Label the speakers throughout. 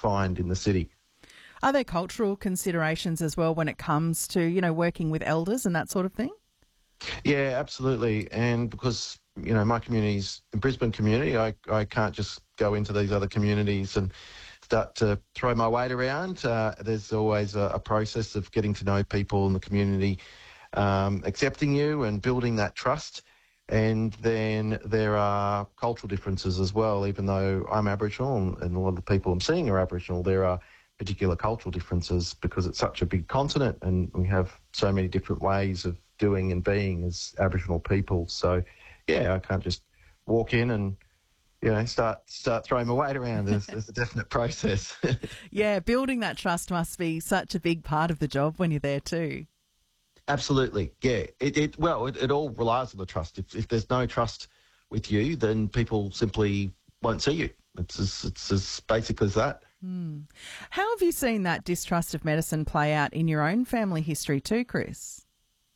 Speaker 1: find in the city.
Speaker 2: Are there cultural considerations as well when it comes to, working with elders and that sort of thing?
Speaker 1: Yeah, absolutely. And because, my community's a Brisbane community, I can't just go into these other communities and start to throw my weight around. There's always a process of getting to know people in the community, accepting you and building that trust. And then there are cultural differences as well. Even though I'm Aboriginal and a lot of the people I'm seeing are Aboriginal, there are particular cultural differences because it's such a big continent and we have so many different ways of doing and being as Aboriginal people. So, yeah, I can't just walk in and, start throwing my weight around. There's a definite process.
Speaker 2: Yeah, building that trust must be such a big part of the job when you're there too.
Speaker 1: Absolutely, yeah. It all relies on the trust. If there's no trust with you, then people simply won't see you. It's as basic as that.
Speaker 2: How have you seen that distrust of medicine play out in your own family history too, Chris?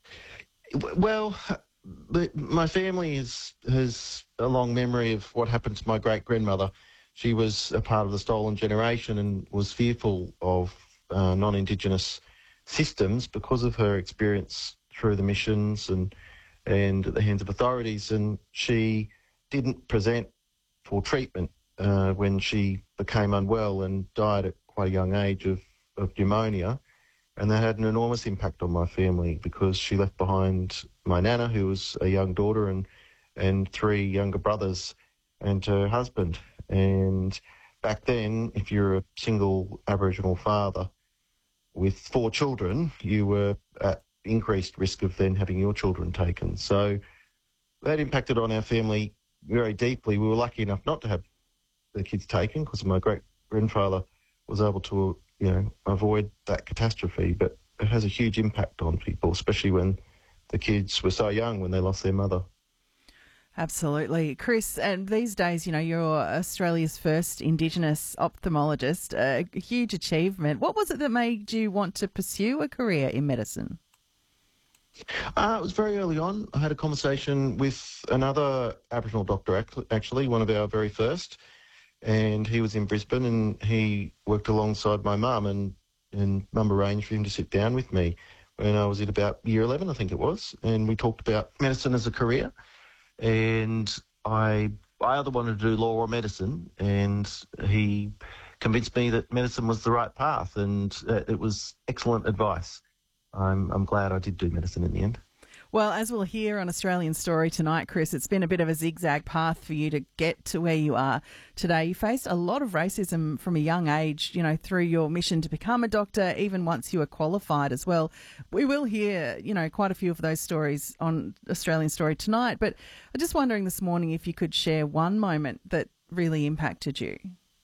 Speaker 1: Well, my family has a long memory of what happened to my great-grandmother. She was a part of the stolen generation and was fearful of non-Indigenous systems because of her experience through the missions and at the hands of authorities. And she didn't present for treatment when she became unwell and died at quite a young age of pneumonia. And that had an enormous impact on my family because she left behind my nana, who was a young daughter, and 3 younger brothers and her husband. And back then, if you're a single Aboriginal father with 4 children, you were at increased risk of then having your children taken. So that impacted on our family very deeply. We were lucky enough not to have the kids taken because my great-grandfather was able to avoid that catastrophe, but it has a huge impact on people, especially when the kids were so young when they lost their mother.
Speaker 2: Absolutely. Chris, and these days, you're Australia's first Indigenous ophthalmologist, a huge achievement. What was it that made you want to pursue a career in medicine?
Speaker 1: It was very early on. I had a conversation with another Aboriginal doctor, actually, one of our very first, and he was in Brisbane and he worked alongside my mum and mum arranged for him to sit down with me when I was in about year 11, I think it was, and we talked about medicine as a career. And I either wanted to do law or medicine, and he convinced me that medicine was the right path, and it was excellent advice. I'm glad I did do medicine in the end.
Speaker 2: Well, as we'll hear on Australian Story tonight, Chris, it's been a bit of a zigzag path for you to get to where you are today. You faced a lot of racism from a young age, through your mission to become a doctor, even once you were qualified as well. We will hear, quite a few of those stories on Australian Story tonight, but I'm just wondering this morning if you could share one moment that really impacted you.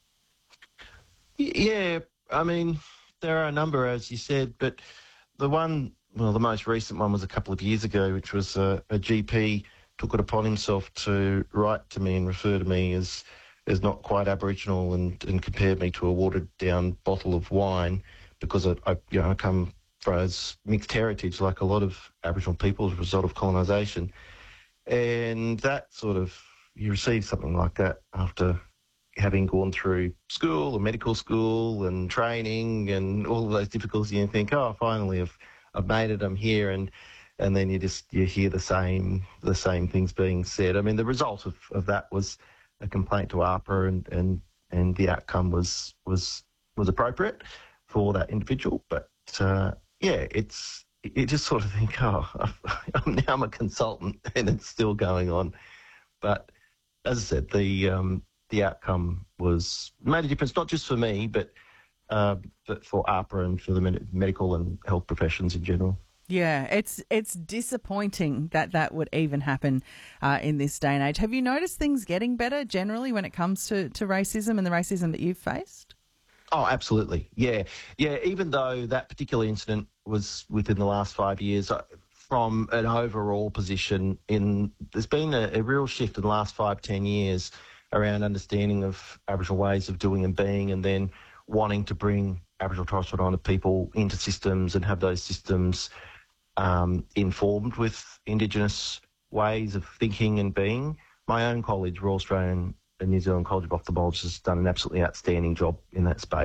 Speaker 1: Yeah, I mean, there are a number, as you said, but the most recent one was a couple of years ago, which was a GP took it upon himself to write to me and refer to me as not quite Aboriginal and compared me to a watered-down bottle of wine because I come from as mixed heritage like a lot of Aboriginal people as a result of colonisation. And that you receive something like that after having gone through school and medical school and training and all of those difficulties, and you think, oh, finally I've made it, I'm here, and then you hear the same things being said. I mean, the result of that was a complaint to AHPRA, and the outcome was appropriate for that individual. But you just sort of think, oh, I'm a consultant and it's still going on. But as I said, the outcome made a difference, not just for me, but for AHPRA and for the medical and health professions in general.
Speaker 2: Yeah, it's disappointing that would even happen in this day and age. Have you noticed things getting better generally when it comes to racism and the racism that you've faced?
Speaker 1: Oh, absolutely. Yeah. Even though that particular incident was within the last 5 years, from an overall position, there's been a real shift in the last 5-10 years around understanding of Aboriginal ways of doing and being, and then wanting to bring Aboriginal and Torres Strait Islander people into systems and have those systems informed with Indigenous ways of thinking and being. My own college, Royal Australian and New Zealand College of Ophthalmologists, has done an absolutely outstanding job in that space.